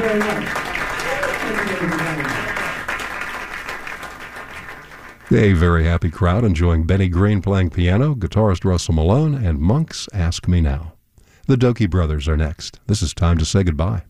very much. Thank you, everybody. A very happy crowd enjoying Benny Green playing piano, guitarist Russell Malone, and Monk's Ask Me Now. The Dokie Brothers are next. This is time to say goodbye.